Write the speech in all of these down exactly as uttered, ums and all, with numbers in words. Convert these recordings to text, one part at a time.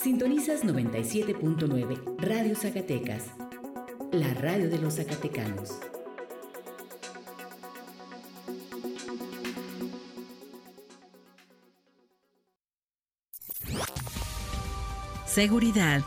Sintonizas noventa y siete punto nueve Radio Zacatecas, la radio de los zacatecanos. Seguridad.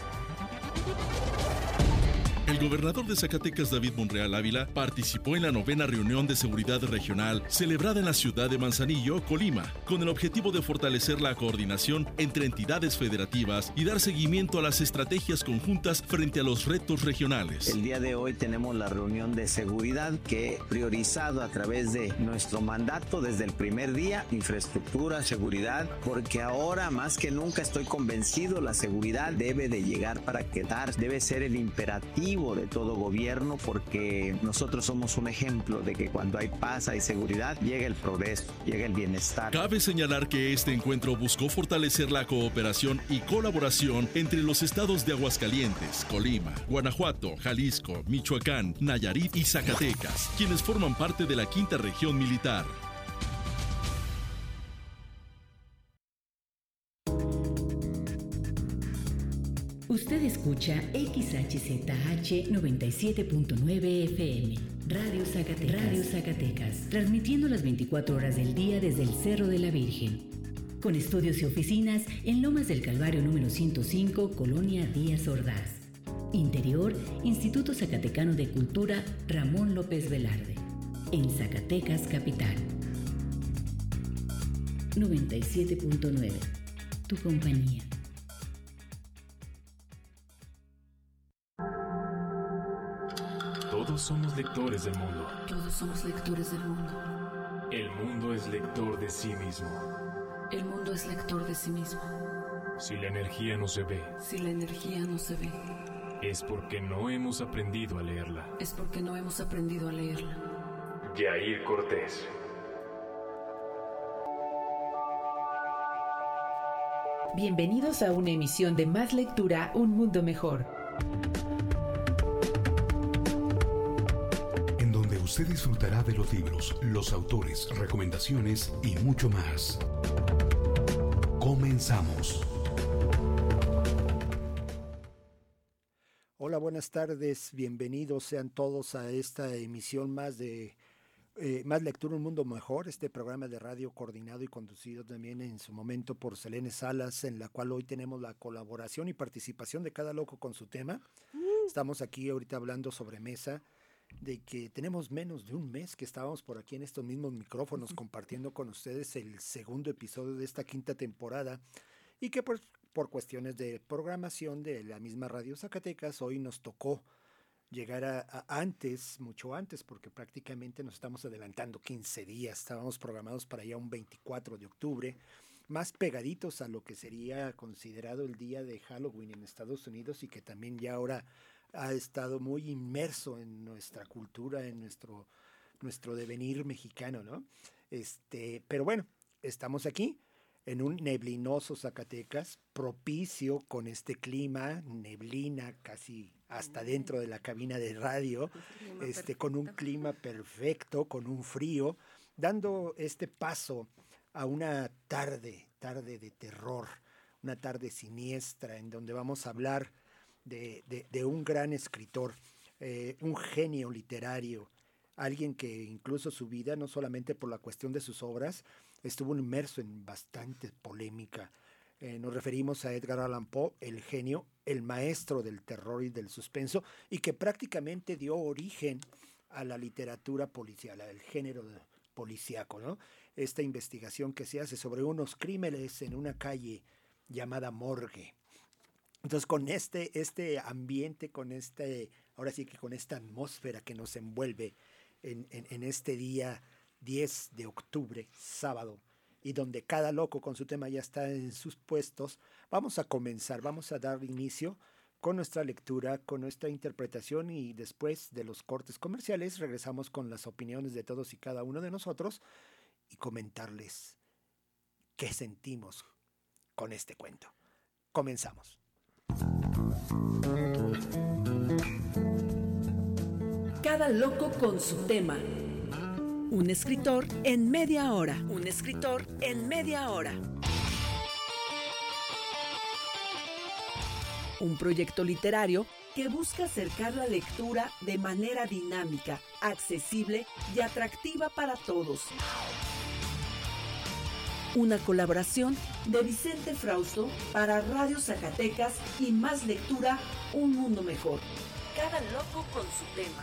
El gobernador de Zacatecas, David Monreal Ávila, participó en la novena reunión de seguridad regional celebrada en la ciudad de Manzanillo, Colima, con el objetivo de fortalecer la coordinación entre entidades federativas y dar seguimiento a las estrategias conjuntas frente a los retos regionales. El día de hoy tenemos la reunión de seguridad que he priorizado a través de nuestro mandato desde el primer día, infraestructura, seguridad, porque ahora más que nunca estoy convencido, la seguridad debe de llegar para quedar, debe ser el imperativo de todo gobierno, porque nosotros somos un ejemplo de que cuando hay paz, hay seguridad, llega el progreso, llega el bienestar. Cabe señalar que este encuentro buscó fortalecer la cooperación y colaboración entre los estados de Aguascalientes, Colima, Guanajuato, Jalisco, Michoacán, Nayarit y Zacatecas, quienes forman parte de la quinta región militar. Usted escucha X H Z H noventa y siete punto nueve F M, Radio Zacatecas. Radio Zacatecas, transmitiendo las veinticuatro horas del día desde el Cerro de la Virgen. Con estudios y oficinas en Lomas del Calvario número ciento cinco, Colonia Díaz Ordaz. Interior, Instituto Zacatecano de Cultura Ramón López Velarde. En Zacatecas, capital. noventa y siete punto nueve, tu compañía. Todos somos lectores del mundo. Todos somos lectores del mundo. El mundo es lector de sí mismo. El mundo es lector de sí mismo. Si la energía no se ve, Si la energía no se ve, es porque no hemos aprendido a leerla. es porque no hemos aprendido a leerla. Yair Cortés. Bienvenidos a una emisión de Más Lectura, Un Mundo Mejor. Usted disfrutará de los libros, los autores, recomendaciones y mucho más. Comenzamos. Hola, buenas tardes. Bienvenidos sean todos a esta emisión más de eh, Más Lectura, Un Mundo Mejor, este programa de radio coordinado y conducido también en su momento por Selene Salas, en la cual hoy tenemos la colaboración y participación de cada loco con su tema. Estamos aquí ahorita hablando sobre mesa, de que tenemos menos de un mes que estábamos por aquí en estos mismos micrófonos compartiendo con ustedes el segundo episodio de esta quinta temporada y que por, por cuestiones de programación de la misma Radio Zacatecas hoy nos tocó llegar a, a antes, mucho antes, porque prácticamente nos estamos adelantando quince días, estábamos programados para ya un veinticuatro de octubre, más pegaditos a lo que sería considerado el día de Halloween en Estados Unidos y que también ya ahora ha estado muy inmerso en nuestra cultura, en nuestro, nuestro devenir mexicano, ¿no? Este, pero bueno, estamos aquí en un neblinoso Zacatecas, propicio con este clima, neblina casi hasta dentro de la cabina de radio, este, con un clima perfecto, con un frío, dando este paso a una tarde, tarde de terror, una tarde siniestra en donde vamos a hablar De, de, de un gran escritor, eh, un genio literario, alguien que incluso su vida, no solamente por la cuestión de sus obras, estuvo inmerso en bastante polémica. Eh, nos referimos a Edgar Allan Poe, el genio, el maestro del terror y del suspenso, y que prácticamente dio origen a la literatura policial, al género policíaco, ¿no? Esta investigación que se hace sobre unos crímenes en una calle llamada Morgue. Entonces, con este, este ambiente, con este, ahora sí que con esta atmósfera que nos envuelve en, en, en este día diez de octubre, sábado, y donde cada loco con su tema ya está en sus puestos, vamos a comenzar, vamos a dar inicio con nuestra lectura, con nuestra interpretación y después de los cortes comerciales regresamos con las opiniones de todos y cada uno de nosotros y comentarles qué sentimos con este cuento. Comenzamos. Cada loco con su tema. Un escritor en media hora. Un escritor en media hora. un proyecto literario que busca acercar la lectura de manera dinámica, accesible y atractiva para todos. Una colaboración de Vicente Frausto para Radio Zacatecas y Más Lectura, un mundo mejor. Cada loco con su tema.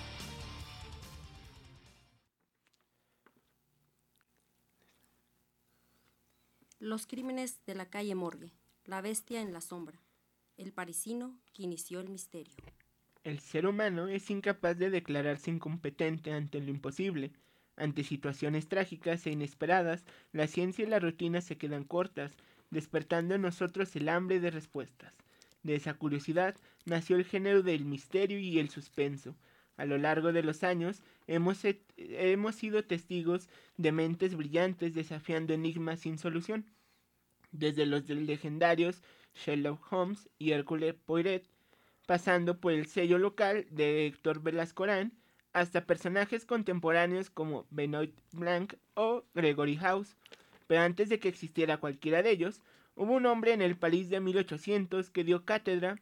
Los crímenes de la calle Morgue, la bestia en la sombra, el parisino que inició el misterio. El ser humano es incapaz de declararse incompetente ante lo imposible. Ante situaciones trágicas e inesperadas, la ciencia y la rutina se quedan cortas, despertando en nosotros el hambre de respuestas. De esa curiosidad nació el género del misterio y el suspenso. A lo largo de los años hemos, et- hemos sido testigos de mentes brillantes desafiando enigmas sin solución. Desde los legendarios Sherlock Holmes y Hercule Poirot, pasando por el sello local de Héctor Velascorán, hasta personajes contemporáneos como Benoit Blanc o Gregory House. Pero antes de que existiera cualquiera de ellos, hubo un hombre en el París de mil ochocientos que dio cátedra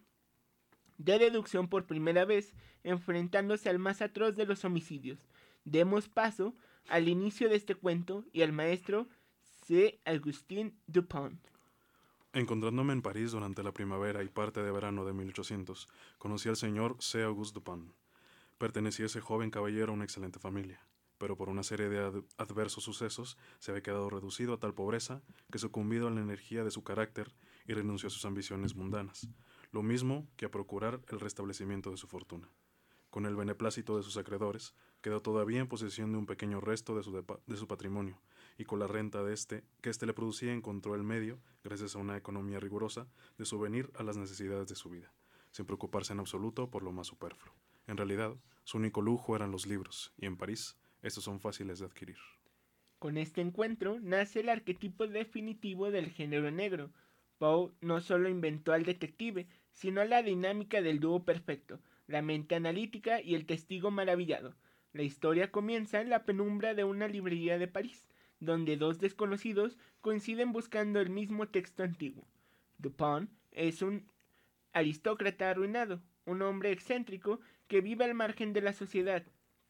de deducción por primera vez, enfrentándose al más atroz de los homicidios. Demos paso al inicio de este cuento y al maestro C. Augustin Dupin. Encontrándome en París durante la primavera y parte de verano de mil ochocientos, conocí al señor C. Auguste Dupin. Pertenecía ese joven caballero a una excelente familia, pero por una serie de ad- adversos sucesos se había quedado reducido a tal pobreza que sucumbido a la energía de su carácter y renunció a sus ambiciones mundanas, lo mismo que a procurar el restablecimiento de su fortuna. Con el beneplácito de sus acreedores, quedó todavía en posesión de un pequeño resto de su, de, de su patrimonio, y con la renta de este, que éste le producía encontró el medio, gracias a una economía rigurosa, de subvenir a las necesidades de su vida, sin preocuparse en absoluto por lo más superfluo. En realidad, su único lujo eran los libros, y en París, estos son fáciles de adquirir. Con este encuentro nace el arquetipo definitivo del género negro. Poe no solo inventó al detective, sino la dinámica del dúo perfecto, la mente analítica y el testigo maravillado. La historia comienza en la penumbra de una librería de París, donde dos desconocidos coinciden buscando el mismo texto antiguo. Dupin es un aristócrata arruinado, un hombre excéntrico que vive al margen de la sociedad,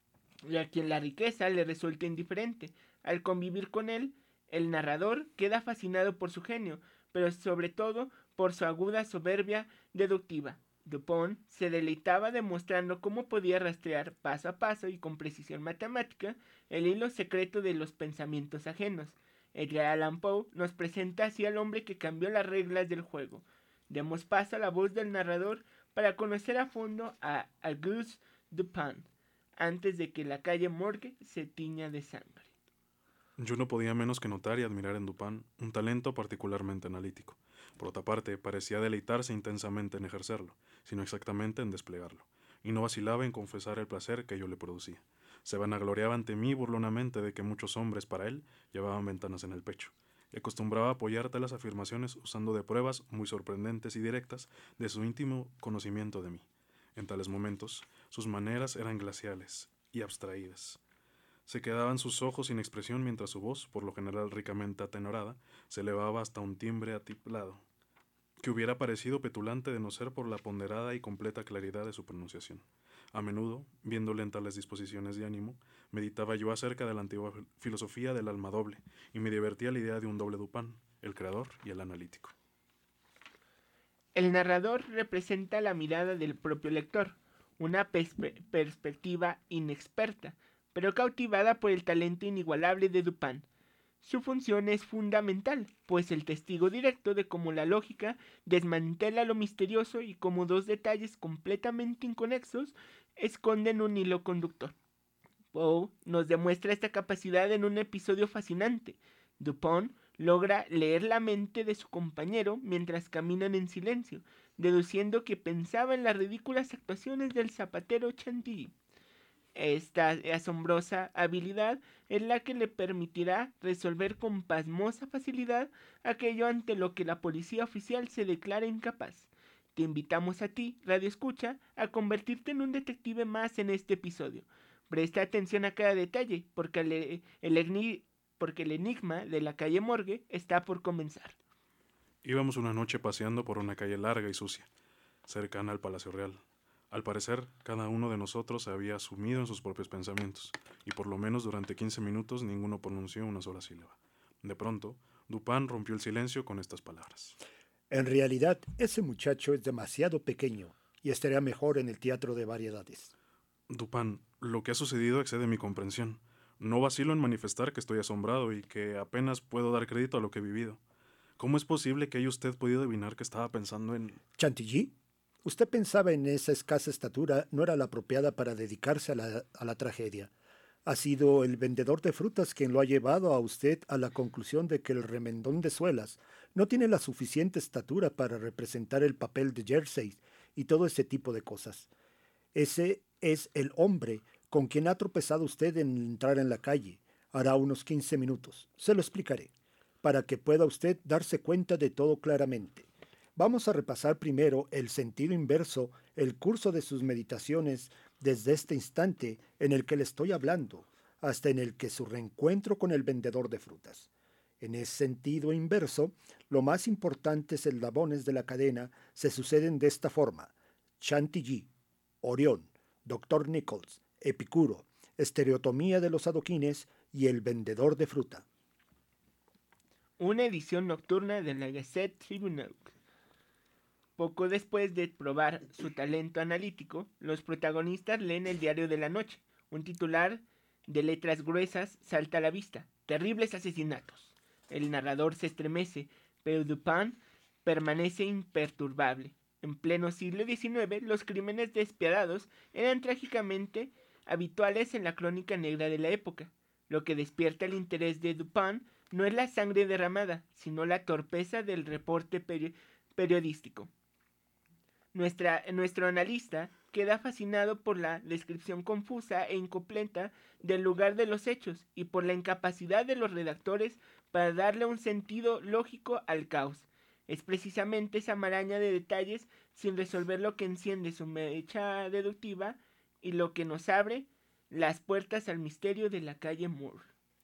y a quien la riqueza le resulta indiferente. Al convivir con él, el narrador queda fascinado por su genio, pero sobre todo por su aguda soberbia deductiva. Dupin se deleitaba demostrando cómo podía rastrear paso a paso y con precisión matemática el hilo secreto de los pensamientos ajenos. Edgar Allan Poe nos presenta así al hombre que cambió las reglas del juego. Demos paso a la voz del narrador para conocer a fondo a Auguste Dupin, antes de que la calle Morgue se tiña de sangre. Yo no podía menos que notar y admirar en Dupin un talento particularmente analítico. Por otra parte, parecía deleitarse intensamente en ejercerlo, sino exactamente en desplegarlo, y no vacilaba en confesar el placer que yo le producía. Se vanagloriaba ante mí burlonamente de que muchos hombres para él llevaban ventanas en el pecho, y acostumbraba a apoyar tales afirmaciones usando de pruebas muy sorprendentes y directas de su íntimo conocimiento de mí. En tales momentos, sus maneras eran glaciales y abstraídas. Se quedaban sus ojos sin expresión mientras su voz, por lo general ricamente atenorada, se elevaba hasta un timbre atiplado, que hubiera parecido petulante de no ser por la ponderada y completa claridad de su pronunciación. A menudo, viéndole en tales disposiciones de ánimo, meditaba yo acerca de la antigua filosofía del alma doble, y me divertía la idea de un doble Dupin, el creador y el analítico. El narrador representa la mirada del propio lector, una perspe- perspectiva inexperta, pero cautivada por el talento inigualable de Dupin. Su función es fundamental, pues el testigo directo de cómo la lógica desmantela lo misterioso y cómo dos detalles completamente inconexos esconden un hilo conductor. Poe nos demuestra esta capacidad en un episodio fascinante. Dupin logra leer la mente de su compañero mientras caminan en silencio, deduciendo que pensaba en las ridículas actuaciones del zapatero Chantilly. Esta asombrosa habilidad es la que le permitirá resolver con pasmosa facilidad aquello ante lo que la policía oficial se declara incapaz. Te invitamos a ti, Radio Escucha, a convertirte en un detective más en este episodio. Presta atención a cada detalle, porque el, el, porque el enigma de la calle Morgue está por comenzar. Íbamos una noche paseando por una calle larga y sucia. cercana al Palacio Real. Al parecer, cada uno de nosotros se había sumido en sus propios pensamientos, y por lo menos durante quince minutos ninguno pronunció una sola sílaba. De pronto, Dupin rompió el silencio con estas palabras. En realidad, ese muchacho es demasiado pequeño y estaría mejor en el teatro de variedades. Dupin, lo que ha sucedido excede mi comprensión. No vacilo en manifestar que estoy asombrado y que apenas puedo dar crédito a lo que he vivido. ¿Cómo es posible que haya usted podido adivinar que estaba pensando en... ¿Chantilly? Usted pensaba en esa escasa estatura no era la apropiada para dedicarse a la, a la tragedia. Ha sido el vendedor de frutas quien lo ha llevado a usted a la conclusión de que el remendón de suelas no tiene la suficiente estatura para representar el papel de Jersey y todo ese tipo de cosas. Ese es el hombre con quien ha tropezado usted en entrar en la calle. Hará unos quince minutos. Se lo explicaré, para que pueda usted darse cuenta de todo claramente. Vamos a repasar primero el sentido inverso, el curso de sus meditaciones desde este instante en el que le estoy hablando, hasta en el que su reencuentro con el vendedor de frutas. En ese sentido inverso, lo más importantes eslabones de la cadena se suceden de esta forma: Chantilly, Orión, doctor Nichols, Epicuro, estereotomía de los adoquines y el vendedor de fruta. Una edición nocturna de la Gazette Tribune. Poco después de probar su talento analítico, los protagonistas leen el diario de la noche. Un titular de letras gruesas salta a la vista: terribles asesinatos. El narrador se estremece, pero Dupin permanece imperturbable. En pleno siglo diecinueve, los crímenes despiadados eran trágicamente habituales en la crónica negra de la época. Lo que despierta el interés de Dupin no es la sangre derramada, sino la torpeza del reporte peri- periodístico. Nuestra, nuestro analista queda fascinado por la descripción confusa e incompleta del lugar de los hechos y por la incapacidad de los redactores para darle un sentido lógico al caos. Es precisamente esa maraña de detalles sin resolver lo que enciende su mecha deductiva y lo que nos abre las puertas al misterio de la calle Moore.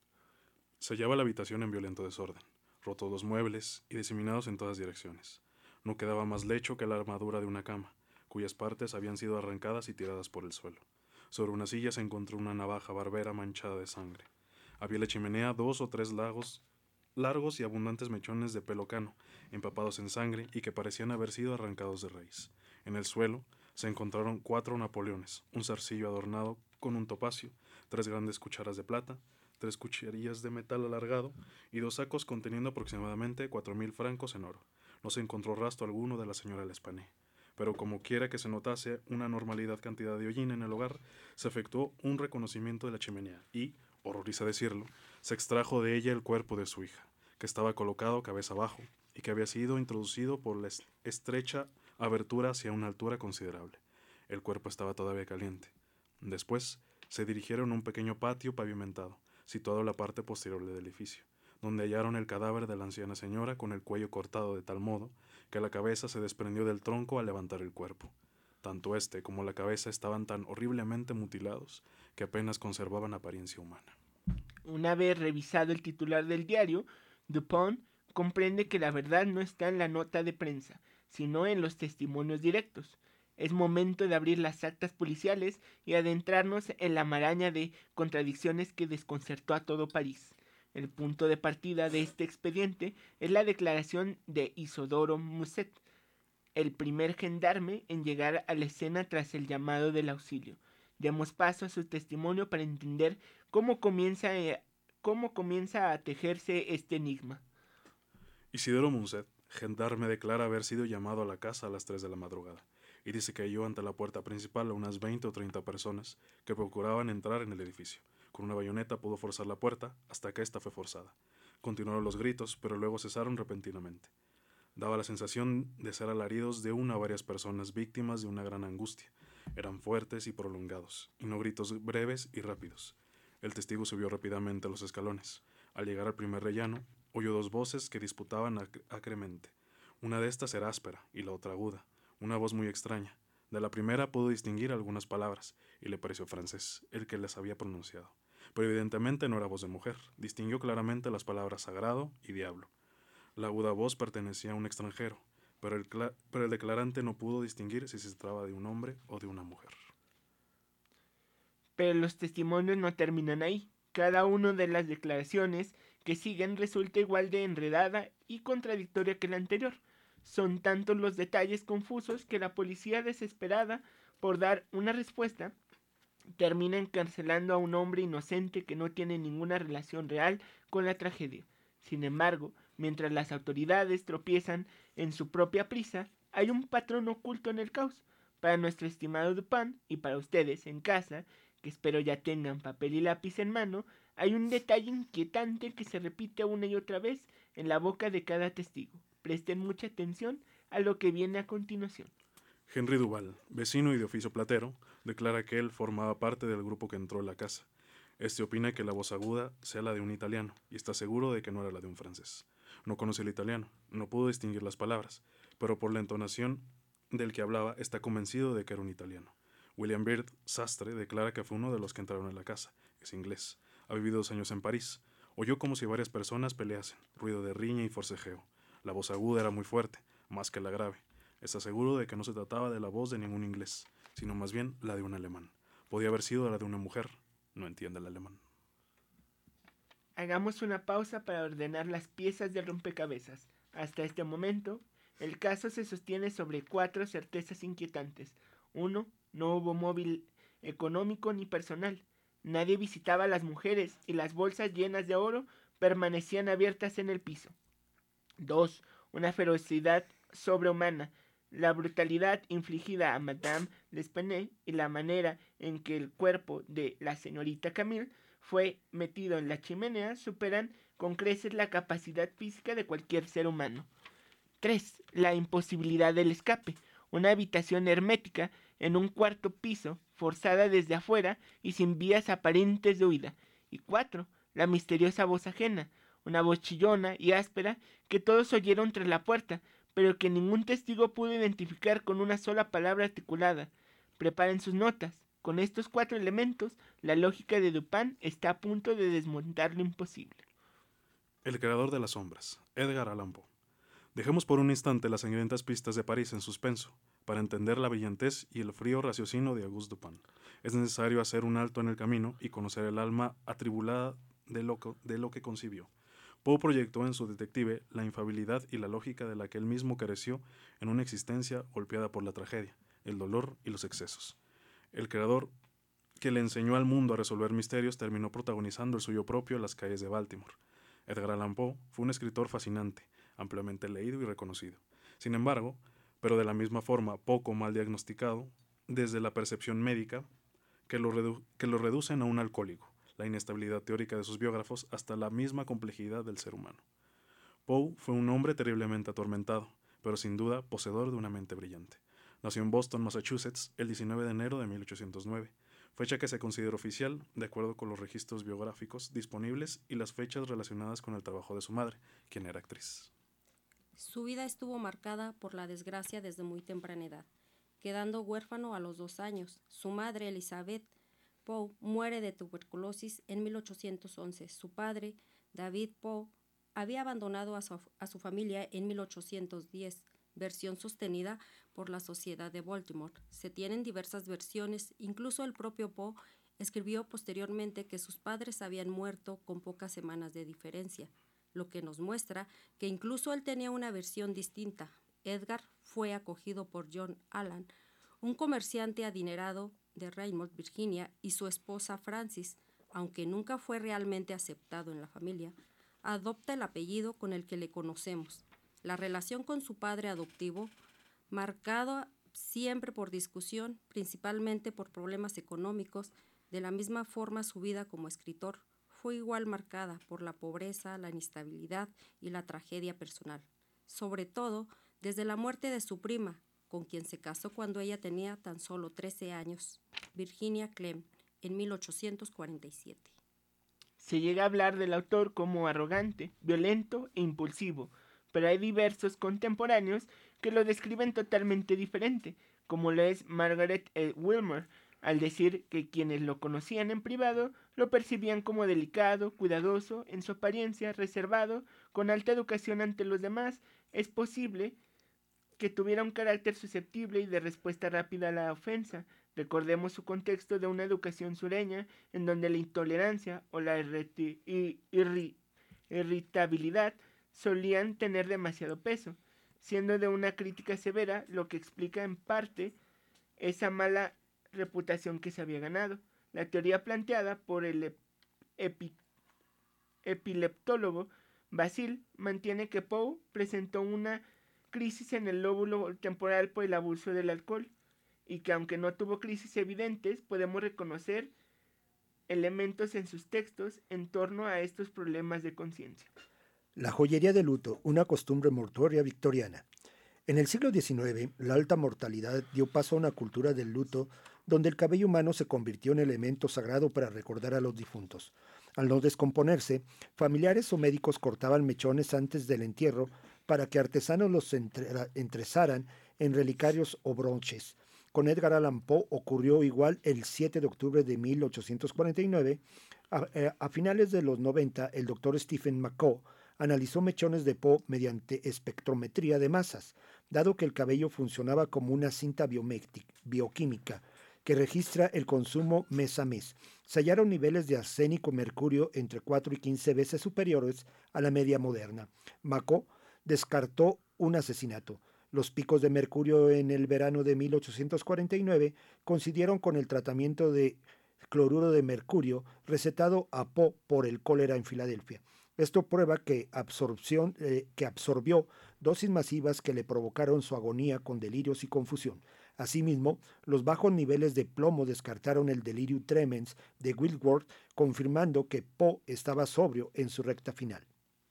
Se hallaba la habitación en violento desorden, rotos los muebles y diseminados en todas direcciones. No quedaba más lecho que la armadura de una cama, cuyas partes habían sido arrancadas y tiradas por el suelo. Sobre una silla se encontró una navaja barbera manchada de sangre. Había en la chimenea dos o tres lagos, largos y abundantes mechones de pelo cano, empapados en sangre y que parecían haber sido arrancados de raíz. En el suelo se encontraron cuatro napoleones, un zarcillo adornado con un topacio, tres grandes cucharas de plata, tres cucharillas de metal alargado y dos sacos conteniendo aproximadamente cuatro mil francos en oro. No se encontró rastro alguno de la señora L'Espanaye, pero como quiera que se notase una normalidad cantidad de hollín en el hogar, se efectuó un reconocimiento de la chimenea y, horroriza decirlo, se extrajo de ella el cuerpo de su hija, que estaba colocado cabeza abajo y que había sido introducido por la estrecha abertura hacia una altura considerable. El cuerpo estaba todavía caliente. Después se dirigieron a un pequeño patio pavimentado, situado en la parte posterior del edificio, donde hallaron el cadáver de la anciana señora con el cuello cortado de tal modo que la cabeza se desprendió del tronco al levantar el cuerpo. Tanto este como la cabeza estaban tan horriblemente mutilados que apenas conservaban apariencia humana. Una vez revisado el titular del diario, Dupin comprende que la verdad no está en la nota de prensa, sino en los testimonios directos. Es momento de abrir las actas policiales y adentrarnos en la maraña de contradicciones que desconcertó a todo París. El punto de partida de este expediente es la declaración de Isidore Musset, el primer gendarme en llegar a la escena tras el llamado del auxilio. Demos paso a su testimonio para entender cómo comienza, eh, cómo comienza a tejerse este enigma. Isidore Musset, gendarme, declara haber sido llamado a la casa a las tres de la madrugada y dice que halló ante la puerta principal a unas veinte o treinta personas que procuraban entrar en el edificio. Con una bayoneta pudo forzar la puerta hasta que ésta fue forzada. Continuaron los gritos, pero luego cesaron repentinamente. Daba la sensación de ser alaridos de una o varias personas víctimas de una gran angustia. Eran fuertes y prolongados, y no gritos breves y rápidos. El testigo subió rápidamente los escalones. Al llegar al primer rellano, oyó dos voces que disputaban ac- acremente. Una de estas era áspera y la otra aguda, una voz muy extraña. De la primera pudo distinguir algunas palabras, y le pareció francés el que las había pronunciado. Pero evidentemente no era voz de mujer. Distinguió claramente las palabras sagrado y diablo. La aguda voz pertenecía a un extranjero, pero el, pero el declarante no pudo distinguir si se trataba de un hombre o de una mujer. Pero los testimonios no terminan ahí. Cada una de las declaraciones que siguen resulta igual de enredada y contradictoria que la anterior. Son tantos los detalles confusos que la policía, desesperada por dar una respuesta, termina encarcelando a un hombre inocente que no tiene ninguna relación real con la tragedia. Sin embargo, mientras las autoridades tropiezan en su propia prisa, hay un patrón oculto en el caos. Para nuestro estimado Dupin y para ustedes en casa, que espero ya tengan papel y lápiz en mano, hay un detalle inquietante que se repite una y otra vez en la boca de cada testigo. Presten mucha atención a lo que viene a continuación. Henry Duval, vecino y de oficio platero, declara que él formaba parte del grupo que entró en la casa. Este opina que la voz aguda sea la de un italiano y está seguro de que no era la de un francés. No conoce el italiano, no pudo distinguir las palabras, pero por la entonación del que hablaba está convencido de que era un italiano. William Byrd, sastre, declara que fue uno de los que entraron en la casa. Es inglés. Ha vivido dos años en París. Oyó como si varias personas peleasen, ruido de riña y forcejeo. La voz aguda era muy fuerte, más que la grave. Está seguro de que no se trataba de la voz de ningún inglés, sino más bien la de un alemán. Podía haber sido la de una mujer. No entiende el alemán. Hagamos una pausa para ordenar las piezas del rompecabezas. Hasta este momento, el caso se sostiene sobre cuatro certezas inquietantes. Uno, no hubo móvil económico ni personal. Nadie visitaba a las mujeres y las bolsas llenas de oro permanecían abiertas en el piso. Dos, una ferocidad sobrehumana. La brutalidad infligida a Madame L'Espanaye y la manera en que el cuerpo de la señorita Camille fue metido en la chimenea superan con creces la capacidad física de cualquier ser humano. Tres, la imposibilidad del escape. Una habitación hermética en un cuarto piso, forzada desde afuera y sin vías aparentes de huida. Y cuatro, la misteriosa voz ajena. Una voz chillona y áspera que todos oyeron tras la puerta, pero que ningún testigo pudo identificar con una sola palabra articulada. Preparen sus notas. Con estos cuatro elementos, la lógica de Dupin está a punto de desmontar lo imposible. El creador de las sombras, Edgar Allan Poe. Dejemos por un instante las sangrientas pistas de París en suspenso, para entender la brillantez y el frío raciocinio de Auguste Dupin. Es necesario hacer un alto en el camino y conocer el alma atribulada de lo que, de lo que concibió. Poe proyectó en su detective la infalibilidad y la lógica de la que él mismo careció en una existencia golpeada por la tragedia, el dolor y los excesos. El creador que le enseñó al mundo a resolver misterios terminó protagonizando el suyo propio en las calles de Baltimore. Edgar Allan Poe fue un escritor fascinante, ampliamente leído y reconocido. Sin embargo, pero de la misma forma poco mal diagnosticado, desde la percepción médica, que lo, redu- que lo reducen a un alcohólico, la inestabilidad teórica de sus biógrafos hasta la misma complejidad del ser humano. Poe fue un hombre terriblemente atormentado, pero sin duda poseedor de una mente brillante. Nació en Boston, Massachusetts, el diecinueve de enero de mil ochocientos nueve, fecha que se considera oficial de acuerdo con los registros biográficos disponibles y las fechas relacionadas con el trabajo de su madre, quien era actriz. Su vida estuvo marcada por la desgracia desde muy temprana edad, quedando huérfano a los dos años. Su madre, Elizabeth Poe, muere de tuberculosis en mil ochocientos once. Su padre, David Poe, había abandonado a su, a su familia en mil ochocientos diez, versión sostenida por la Sociedad de Baltimore. Se tienen diversas versiones, incluso el propio Poe escribió posteriormente que sus padres habían muerto con pocas semanas de diferencia, lo que nos muestra que incluso él tenía una versión distinta. Edgar fue acogido por John Allan, un comerciante adinerado de Raymond, Virginia, y su esposa Francis, aunque nunca fue realmente aceptado en la familia, adopta el apellido con el que le conocemos. La relación con su padre adoptivo, marcada siempre por discusión, principalmente por problemas económicos, de la misma forma su vida como escritor fue igual marcada por la pobreza, la inestabilidad y la tragedia personal, sobre todo desde la muerte de su prima, con quien se casó cuando ella tenía tan solo trece años, Virginia Clem, en mil ochocientos cuarenta y siete. Se llega a hablar del autor como arrogante, violento e impulsivo, pero hay diversos contemporáneos que lo describen totalmente diferente, como lo es Margaret E. Wilmer, al decir que quienes lo conocían en privado lo percibían como delicado, cuidadoso, en su apariencia, reservado, con alta educación ante los demás. Es posible que tuviera un carácter susceptible y de respuesta rápida a la ofensa. Recordemos su contexto de una educación sureña en donde la intolerancia o la irriti- irri- irritabilidad solían tener demasiado peso, siendo de una crítica severa, lo que explica en parte esa mala reputación que se había ganado. La teoría planteada por el epi- epileptólogo Basile mantiene que Poe presentó una crisis en el lóbulo temporal por el abuso del alcohol, y que aunque no tuvo crisis evidentes, podemos reconocer elementos en sus textos en torno a estos problemas de conciencia. La joyería de luto, una costumbre mortuoria victoriana. En el siglo diecinueve, la alta mortalidad dio paso a una cultura del luto donde el cabello humano se convirtió en elemento sagrado para recordar a los difuntos. Al no descomponerse, familiares o médicos cortaban mechones antes del entierro para que artesanos los entre- entrezaran en relicarios o broches. Con Edgar Allan Poe ocurrió igual el siete de octubre de mil ochocientos cuarenta y nueve. A, eh, a finales de los noventa, el doctor Stephen McCaw analizó mechones de Poe mediante espectrometría de masas, dado que el cabello funcionaba como una cinta bioquímica que registra el consumo mes a mes. Se hallaron niveles de arsénico y mercurio entre cuatro y quince veces superiores a la media moderna. McCaw descartó un asesinato. Los picos de mercurio en el verano de mil ochocientos cuarenta y nueve coincidieron con el tratamiento de cloruro de mercurio recetado a Poe por el cólera en Filadelfia. Esto prueba que, absorción, eh, que absorbió dosis masivas que le provocaron su agonía con delirios y confusión. Asimismo, los bajos niveles de plomo descartaron el delirium tremens de Whitworth, confirmando que Poe estaba sobrio en su recta final.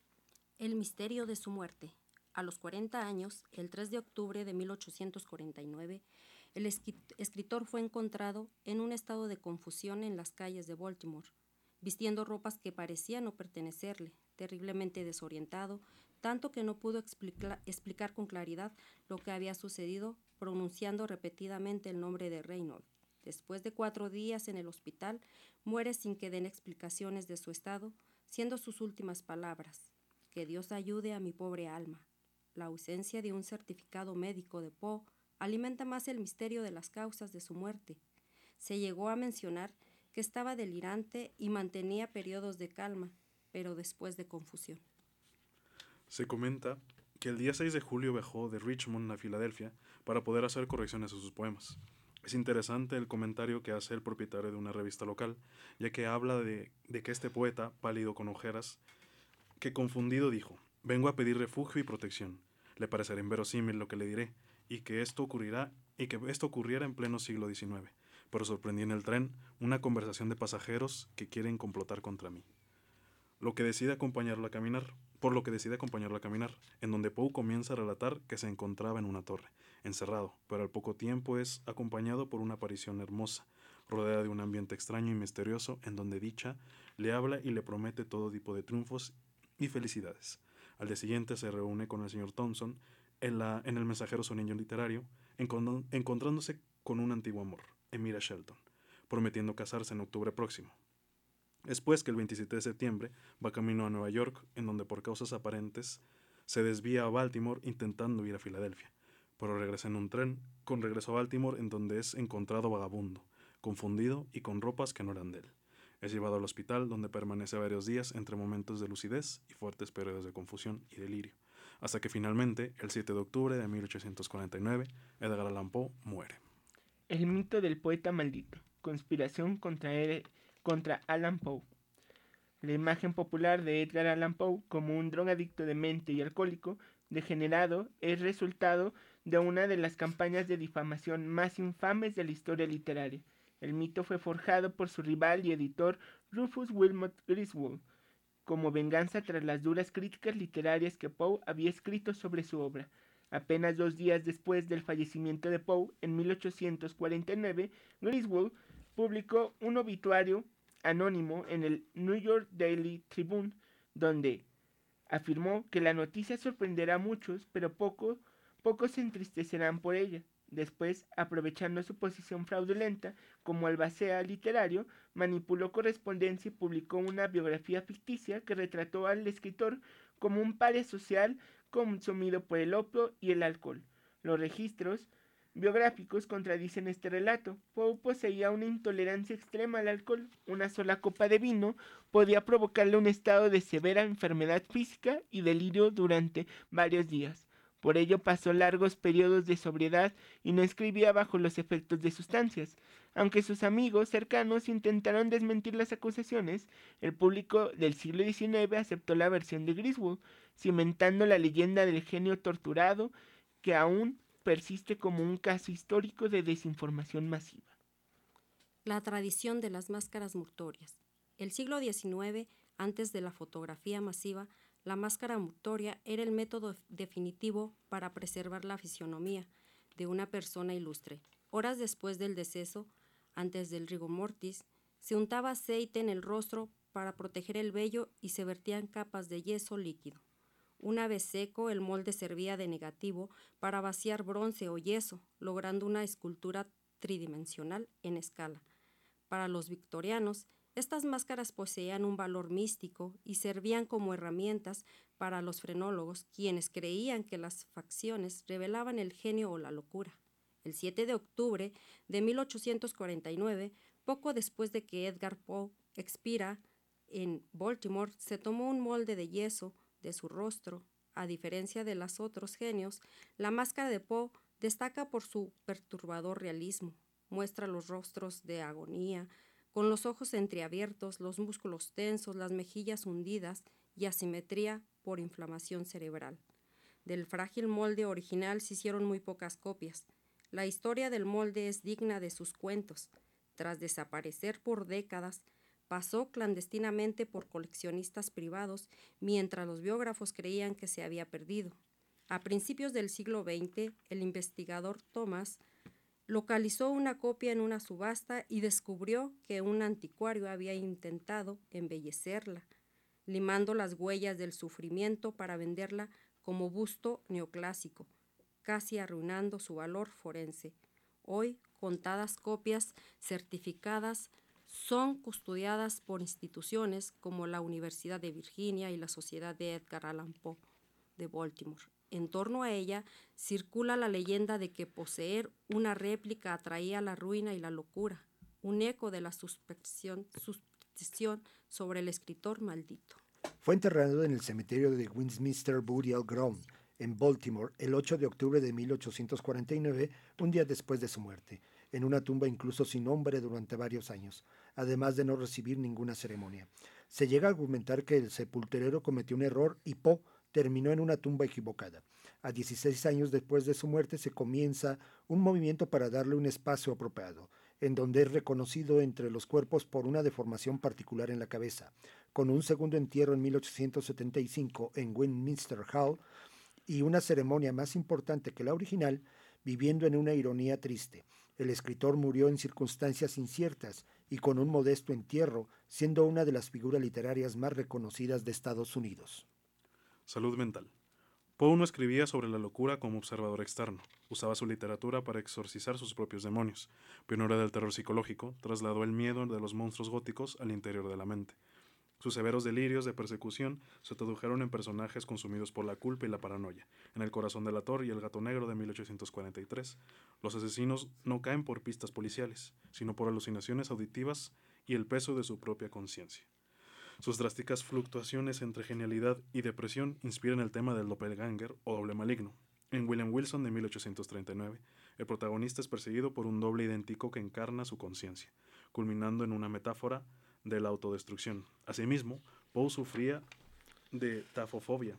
El misterio de su muerte. A los cuarenta años, el tres de octubre de mil ochocientos cuarenta y nueve, el escritor fue encontrado en un estado de confusión en las calles de Baltimore, vistiendo ropas que parecían no pertenecerle, terriblemente desorientado, tanto que no pudo explica- explicar con claridad lo que había sucedido, pronunciando repetidamente el nombre de Reynolds. Después de cuatro días en el hospital, muere sin que den explicaciones de su estado, siendo sus últimas palabras: «Que Dios ayude a mi pobre alma». La ausencia de un certificado médico de Poe alimenta más el misterio de las causas de su muerte. Se llegó a mencionar que estaba delirante y mantenía periodos de calma, pero después de confusión. Se comenta que el día seis de julio viajó de Richmond a Filadelfia para poder hacer correcciones a sus poemas. Es interesante el comentario que hace el propietario de una revista local, ya que habla de, de que este poeta, pálido con ojeras, que confundido dijo: «Vengo a pedir refugio y protección. Le parecerá inverosímil lo que le diré, y que esto ocurrirá, y que esto ocurriera en pleno siglo diecinueve. Pero sorprendí en el tren una conversación de pasajeros que quieren complotar contra mí». Lo que decide acompañarlo a caminar, por lo que decide acompañarlo a caminar, en donde Poe comienza a relatar que se encontraba en una torre, encerrado, pero al poco tiempo es acompañado por una aparición hermosa, rodeada de un ambiente extraño y misterioso, en donde dicha le habla y le promete todo tipo de triunfos y felicidades. Al día siguiente se reúne con el señor Thompson en, la, en el mensajero sonillo literario, encont- encontrándose con un antiguo amor, Emira Shelton, prometiendo casarse en octubre próximo. Después que el veintisiete de septiembre va camino a Nueva York, en donde por causas aparentes se desvía a Baltimore intentando ir a Filadelfia, pero regresa en un tren con regreso a Baltimore, en donde es encontrado vagabundo, confundido y con ropas que no eran de él. Es llevado al hospital, donde permanece varios días entre momentos de lucidez y fuertes periodos de confusión y delirio, hasta que finalmente, el siete de octubre de mil ochocientos cuarenta y nueve, Edgar Allan Poe muere. El mito del poeta maldito. Conspiración contra, él, contra Allan Poe. La imagen popular de Edgar Allan Poe como un drogadicto demente y alcohólico degenerado es resultado de una de las campañas de difamación más infames de la historia literaria. El mito fue forjado por su rival y editor Rufus Wilmot Griswold, como venganza tras las duras críticas literarias que Poe había escrito sobre su obra. Apenas dos días después del fallecimiento de Poe, en mil ochocientos cuarenta y nueve, Griswold publicó un obituario anónimo en el New York Daily Tribune, donde afirmó que la noticia sorprenderá a muchos, pero poco, pocos se entristecerán por ella. Después, aprovechando su posición fraudulenta como albacea literario, manipuló correspondencia y publicó una biografía ficticia que retrató al escritor como un paria social consumido por el opio y el alcohol. Los registros biográficos contradicen este relato. Poe poseía una intolerancia extrema al alcohol. Una sola copa de vino podía provocarle un estado de severa enfermedad física y delirio durante varios días. Por ello pasó largos periodos de sobriedad y no escribía bajo los efectos de sustancias. Aunque sus amigos cercanos intentaron desmentir las acusaciones, el público del siglo diecinueve aceptó la versión de Griswold, cimentando la leyenda del genio torturado que aún persiste como un caso histórico de desinformación masiva. La tradición de las máscaras mortuorias. El siglo diecinueve, antes de la fotografía masiva, la máscara mortuoria era el método definitivo para preservar la fisionomía de una persona ilustre. Horas después del deceso, antes del rigor mortis, se untaba aceite en el rostro para proteger el vello y se vertían capas de yeso líquido. Una vez seco, el molde servía de negativo para vaciar bronce o yeso, logrando una escultura tridimensional en escala. Para los victorianos, estas máscaras poseían un valor místico y servían como herramientas para los frenólogos, quienes creían que las facciones revelaban el genio o la locura. El siete de octubre de mil ochocientos cuarenta y nueve, poco después de que Edgar Poe expira en Baltimore, se tomó un molde de yeso de su rostro. A diferencia de los otros genios, la máscara de Poe destaca por su perturbador realismo. Muestra los rostros de agonía, con los ojos entreabiertos, los músculos tensos, las mejillas hundidas y asimetría por inflamación cerebral. Del frágil molde original se hicieron muy pocas copias. La historia del molde es digna de sus cuentos. Tras desaparecer por décadas, pasó clandestinamente por coleccionistas privados, mientras los biógrafos creían que se había perdido. A principios del siglo veinte, el investigador Thomas localizó una copia en una subasta y descubrió que un anticuario había intentado embellecerla, limando las huellas del sufrimiento para venderla como busto neoclásico, casi arruinando su valor forense. Hoy, contadas copias certificadas son custodiadas por instituciones como la Universidad de Virginia y la Sociedad de Edgar Allan Poe de Baltimore. En torno a ella circula la leyenda de que poseer una réplica atraía la ruina y la locura, un eco de la superstición sobre el escritor maldito. Fue enterrado en el cementerio de Westminster Burial Ground, en Baltimore, el ocho de octubre de mil ochocientos cuarenta y nueve, un día después de su muerte, en una tumba incluso sin nombre durante varios años, además de no recibir ninguna ceremonia. Se llega a argumentar que el sepulturero cometió un error y Poe terminó en una tumba equivocada. A dieciséis años después de su muerte se comienza un movimiento para darle un espacio apropiado, en donde es reconocido entre los cuerpos por una deformación particular en la cabeza, con un segundo entierro en mil ochocientos setenta y cinco en Westminster Hall y una ceremonia más importante que la original, viviendo en una ironía triste. El escritor murió en circunstancias inciertas y con un modesto entierro, siendo una de las figuras literarias más reconocidas de Estados Unidos. Salud mental. Poe no escribía sobre la locura como observador externo. Usaba su literatura para exorcizar sus propios demonios. Pionero del terror psicológico, trasladó el miedo de los monstruos góticos al interior de la mente. Sus severos delirios de persecución se tradujeron en personajes consumidos por la culpa y la paranoia. En El corazón del ator y El gato negro de mil ochocientos cuarenta y tres, los asesinos no caen por pistas policiales, sino por alucinaciones auditivas y el peso de su propia conciencia. Sus drásticas fluctuaciones entre genialidad y depresión inspiran el tema del doppelganger o doble maligno. En William Wilson de mil ochocientos treinta y nueve, el protagonista es perseguido por un doble idéntico que encarna su conciencia, culminando en una metáfora de la autodestrucción. Asimismo, Poe sufría de tafofobia,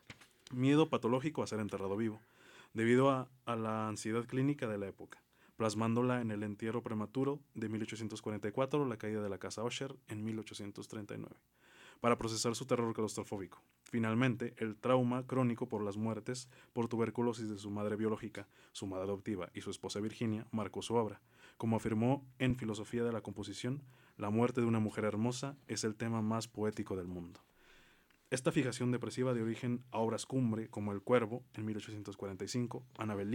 miedo patológico a ser enterrado vivo, debido a, a la ansiedad clínica de la época, plasmándola en el entierro prematuro de mil ochocientos cuarenta y cuatro, la caída de la casa Usher en mil ochocientos treinta y nueve, para procesar su terror claustrofóbico. Finalmente, el trauma crónico por las muertes por tuberculosis de su madre biológica, su madre adoptiva y su esposa Virginia marcó su obra. Como afirmó en Filosofía de la Composición, la muerte de una mujer hermosa es el tema más poético del mundo. Esta fijación depresiva dio origen a obras cumbre como El Cuervo en mil ochocientos cuarenta y cinco, Annabel Lee